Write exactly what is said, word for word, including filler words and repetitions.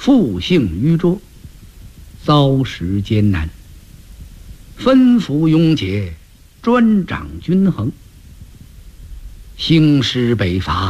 复幸于拙，遭时艰难，分服雍节，专掌均衡。兴师北伐，